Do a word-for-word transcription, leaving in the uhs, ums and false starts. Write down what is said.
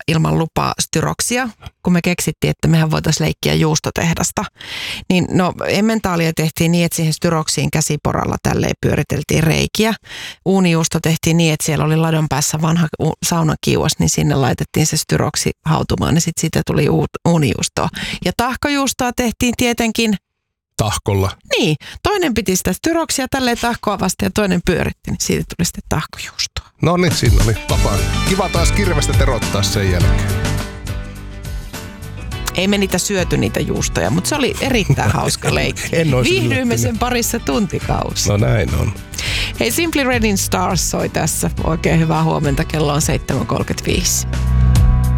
ilman lupaa styroksia, kun me keksittiin, että mehän voitaisiin leikkiä juustotehdasta. Niin no, emmentaalia tehtiin niin, että siihen styroksiin käsiporalla tälleen pyöriteltiin reikiä. Uunijuusto tehtiin niin, että siellä oli ladon päässä vanha saunakiuas, niin sinne laitettiin se styroksi hautumaan, niin sitten siitä tuli uunijuustoa. Ja tahkojuustoa tehtiin tietenkin tahkolla. Niin, toinen piti sitä styroksia tälleen tahkoa vasta ja toinen pyöritti, niin siitä tuli sitten tahkojuustoa. No niin, siinä oli vapaa. Kiva taas kirvestä terottaa sen jälkeen. Ei me niitä syöty niitä juustoja, mutta se oli erittäin hauska leikki. Viihdyimme sen parissa tuntikausi. No näin on. Hei, Simply Redin Stars soi tässä. Oikein hyvää huomenta, kello on seitsemän kolmekymmentäviisi.